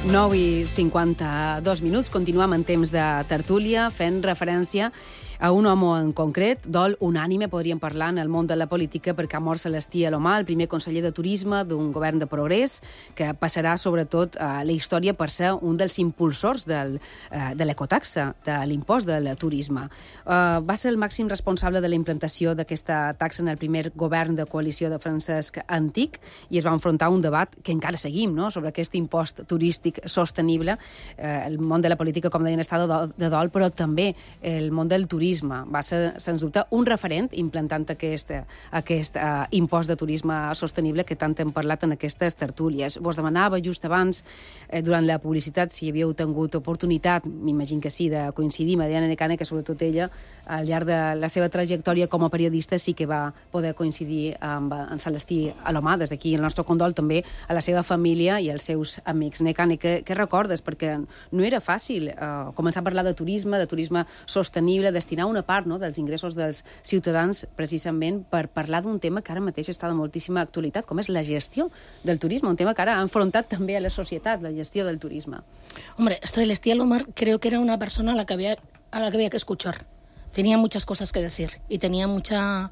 9:52. Continuem en temps de tertúlia, fent referència a un home en concret, dol unànime, podríem parlar, en el món de la política, perquè ha mort Celestí Alomar, el primer conseller de Turisme d'un govern de progrés, que passarà sobretot a la història per ser un dels impulsors de l'ecotaxa, de l'impost del turisme. Va ser el màxim responsable de la implantació d'aquesta taxa en el primer govern de coalició de Francesc Antich i es va enfrontar a un debat que encara seguim, no?, sobre aquest impost turístic sostenible. El món de la política, com deien, està de dol, però també el món del turisme va ser, sens dubte, un referent implantant aquest impost de turisme sostenible que tant hem parlat en aquestes tertúlies. Vos demanava just abans, durant la publicitat, si havíeu tingut oportunitat, m'imagino que sí, de coincidir amb Diana Necane, que sobretot ella, al llarg de la seva trajectòria com a periodista, sí que va poder coincidir amb en Celestí Alomar. Des d'aquí el nostre condol també a la seva família i als seus amics. Necane, què recordes? Perquè no era fàcil començar a parlar de turisme sostenible, destinar una part, no?, dels ingressos dels ciutadans precisament per parlar d'un tema que ara mateix està de moltíssima actualitat, com és la gestió del turisme, un tema que ara ha enfrontat també a la societat, la gestió del turisme. Hombre, Celestí Alomar creo que era una persona a la que había que escuchar. Tenía muchas cosas que decir y tenía mucha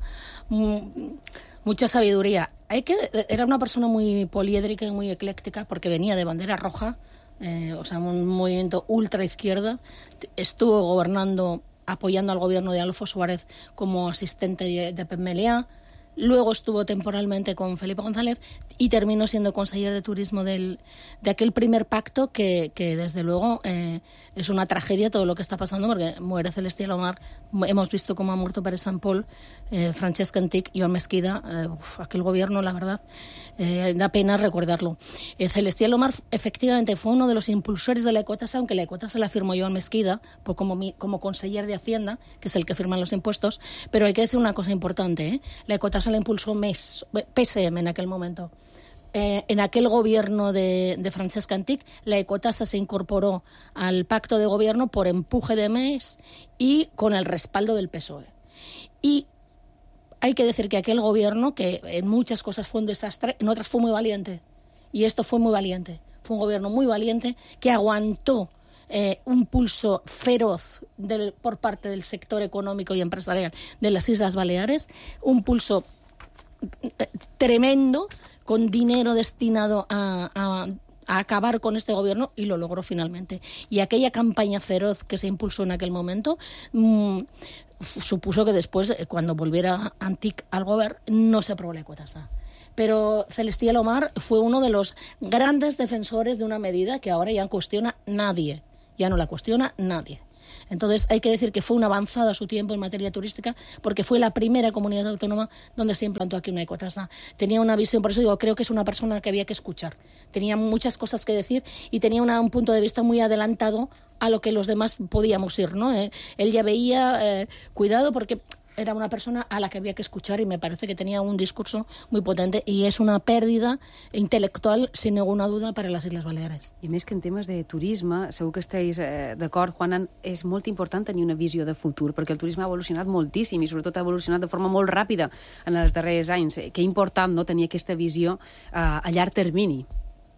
sabiduría. Era una persona muy poliédrica y muy ecléctica porque venía de bandera roja, un movimiento ultra izquierda. Estuvo gobernando, apoyando al gobierno de Adolfo Suárez como asistente de Pep Meliá. Luego estuvo temporalmente con Felipe González y terminó siendo consejero de turismo de aquel primer pacto que desde luego es una tragedia todo lo que está pasando, porque muere Celestí Alomar, hemos visto cómo ha muerto Pere Sant Pol, Francesc Antich, Joan Mesquida, aquel gobierno, la verdad, da pena recordarlo. Celestí Alomar efectivamente fue uno de los impulsores de la ecotasa, aunque la ecotasa la firmó Joan Mesquida como conseller de Hacienda, que es el que firma los impuestos, pero hay que decir una cosa importante, la ecotasa la impulsó PSM en aquel momento. En aquel gobierno de Francesc Antich, la ecotasa se incorporó al pacto de gobierno por empuje de MES y con el respaldo del PSOE. Y hay que decir que aquel gobierno, que en muchas cosas fue un desastre, en otras fue muy valiente. Y esto fue muy valiente. Fue un gobierno muy valiente que aguantó un pulso feroz por parte del sector económico y empresarial de las Islas Baleares, un pulso tremendo, con dinero destinado a acabar con este gobierno, y lo logró finalmente. Y aquella campaña feroz que se impulsó en aquel momento supuso que después, cuando volviera Antich al gobierno, no se aprobó la ecotasa. Pero Celestí Alomar fue uno de los grandes defensores de una medida que ahora ya no la cuestiona nadie. Entonces hay que decir que fue una avanzada a su tiempo en materia turística, porque fue la primera comunidad autónoma donde se implantó aquí una ecotasa. Tenía una visión, por eso digo, creo que es una persona que había que escuchar. Tenía muchas cosas que decir y tenía un punto de vista muy adelantado a lo que los demás podíamos ir, ¿no? Él ya veía, cuidado, porque era una persona a la que había que escuchar, y me parece que tenía un discurso muy potente, y es una pérdida intelectual, sin ninguna duda, para les Illes Baleares. I més que en temes de turisme, segur que esteu d'acord, Juanan, és molt important tenir una visió de futur, perquè el turisme ha evolucionat moltíssim i sobretot ha evolucionat de forma molt ràpida en els darrers anys. Que important, no?, tenir aquesta visió a llarg termini.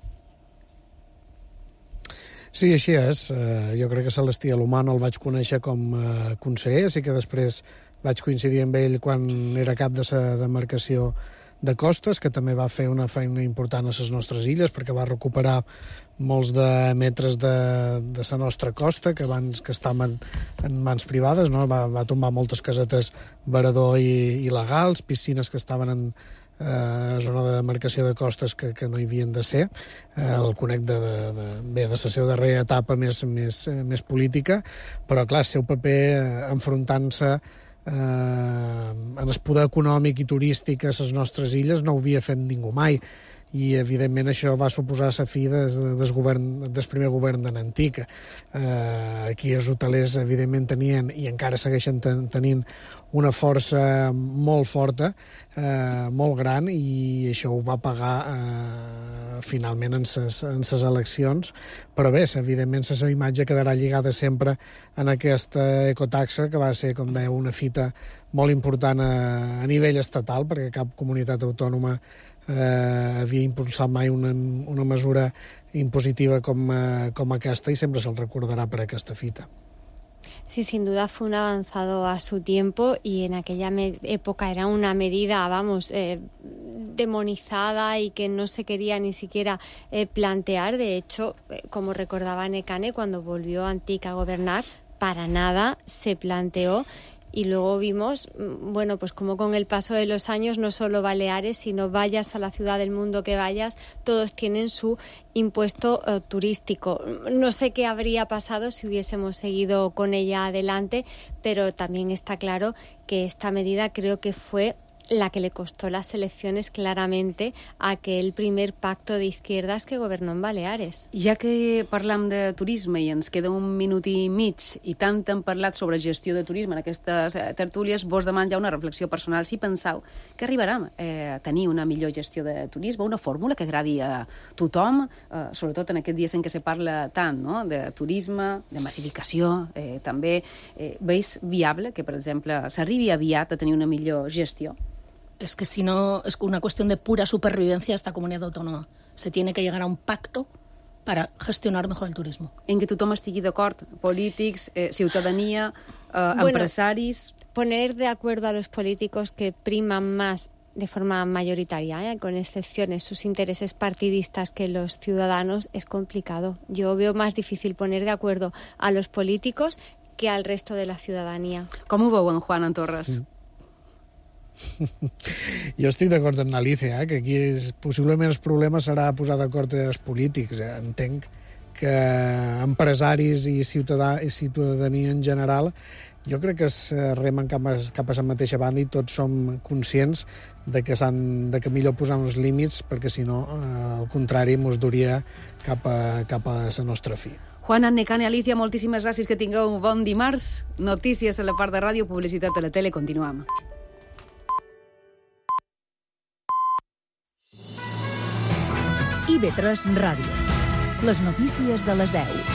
Sí, així és. Jo crec que Celestí Alomar el vaig conèixer com a conseller, sí que després vaig coincidir amb ell quan era cap de la demarcació de costes, que també va fer una feina important a les nostres illes, perquè va recuperar molts de metres de la nostra costa, que abans que estaven en mans privades, no? Va tombar moltes casetes varador i il·legals, piscines que estaven en zona de demarcació de costes que no hi havien de ser. El conec de la seva darrera etapa més política, però clar, el seu paper enfrontant-se en el poder econòmic i turístic a les nostres illes no ho havia fet ningú mai, i evidentment això va suposar la fi del primer govern de Nantic. Aquí els hotelers evidentment tenien i encara segueixen tenint una força molt forta, molt gran, i això ho va pagar finalment en les eleccions. Però bé, evidentment la seva imatge quedarà lligada sempre en aquesta ecotaxa, que va ser, com deia, una fita molt important a nivell estatal, perquè cap comunitat autònoma havia impulsat mai una mesura impositiva com aquesta, i sempre se'l recordarà per aquesta fita. Sí, sin duda fue un avanzado a su tiempo y en aquella época era una medida, demonizada y que no se quería ni siquiera plantear. De hecho, como recordaba Nekane, cuando volvió Antic a gobernar, para nada se planteó. Y luego vimos, pues como con el paso de los años, no solo Baleares, sino vayas a la ciudad del mundo que vayas, todos tienen su impuesto turístico. No sé qué habría pasado si hubiésemos seguido con ella adelante, pero también está claro que esta medida creo que fue la que le costó las elecciones claramente a aquell primer pacto d'izquierdas que governó en Baleares. Ja que parlam de turisme i ens queda un minut i mig i tant hem parlat sobre gestió de turisme en aquestes tertúlies, vos demano ja una reflexió personal. Si penseu que arribarem a tenir una millor gestió de turisme, una fórmula que agradi a tothom, sobretot en aquests dies en què se parla tant, no?, de turisme, de massificació, també veus viable que, per exemple, s'arribi aviat a tenir una millor gestió? Es que si no, es una cuestión de pura supervivencia esta comunidad autónoma. Se tiene que llegar a un pacto para gestionar mejor el turismo. En que tothom estigui d'acord, polítics, ciutadania, empresaris... Poner de acuerdo a los políticos que priman más de forma mayoritaria, con excepciones, sus intereses partidistas que los ciudadanos, es complicado. Yo veo más difícil poner de acuerdo a los políticos que al resto de la ciudadanía. Com ho veuen, Juan Antorres? Jo estic d'acord amb Alicia, que aquí possiblement el problema serà posar d'acord els polítics. Entenc que empresaris i ciutadania en general, jo crec que es remen cap a la mateixa banda i tots som conscients de que millor posar uns límits, perquè si no, al contrari, ens duria cap a la nostra fi. Juan, Nekane, Alicia, moltíssimes gràcies, que tingueu un bon dimarts. Notícies a la part de ràdio, publicitat a la tele, continuem. IB3 Ràdio. Les notícies de les 10.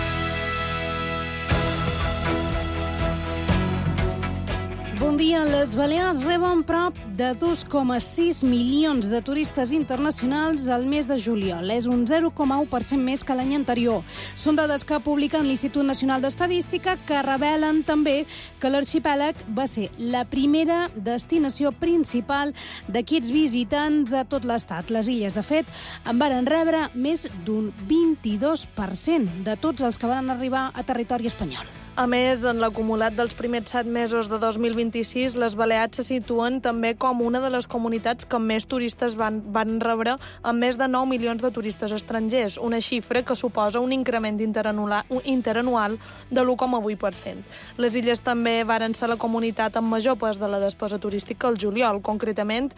Bon dia. Les Balears reben prop de 2,6 milions de turistes internacionals al mes de juliol. És un 0,1% més que l'any anterior. Són dades que publica l'Institut Nacional d'Estadística, que revelen també que l'arxipèlag va ser la primera destinació principal d'aquests visitants a tot l'estat. Les illes, de fet, en varen rebre més d'un 22% de tots els que van arribar a territori espanyol. A més, en l'acumulat dels primers 7 mesos de 2026, les Balears se situen també com una de les comunitats que més turistes van rebre, amb més de 9 milions de turistes estrangers, una xifra que suposa un increment interanual de l'1,8%. Les illes també varen ser la comunitat amb major pes de la despesa turística al juliol, concretament